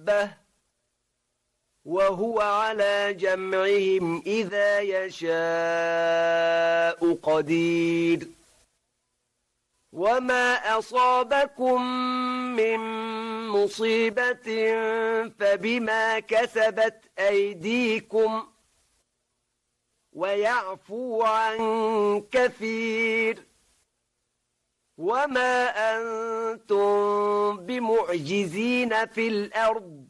ربه وهو على جمعهم إذا يشاء قدير وما أصابكم من مصيبة فبما كسبت أيديكم ويعفو عن كثير وما أنتم بمعجزين في الأرض